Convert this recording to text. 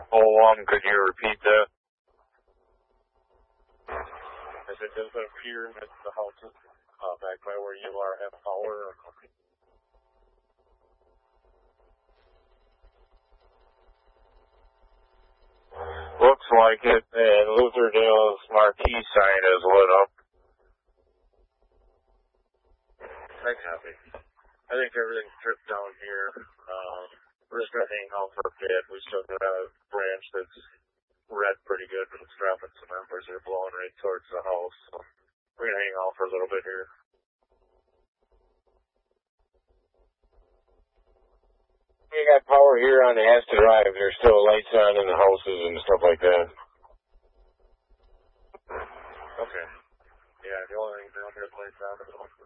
Could you repeat that? As it doesn't appear that the houses back by where you are have power. Looks like it, and Lutherdale's marquee sign is lit up. I copy. I think everything's tripped down here. We're just going to hang out for a bit. We still got a branch that's red pretty good, but it's dropping some embers. They're blowing right towards the house. So we're going to hang out for a little bit here. We got power here on the Astor Drive. There's still lights on in the houses and stuff like that. Okay. Yeah, the only thing down here is lights on.